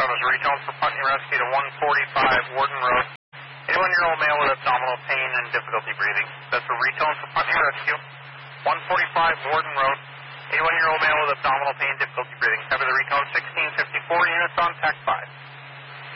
That was retone for Putney Rescue to 145 Warden Road. 81-year-old male with abdominal pain and difficulty breathing. That's a retone for Putney Rescue. 145 Warden Road. 81-year-old male with abdominal pain, difficulty breathing. Cover the retone 1654 units on TAC 5.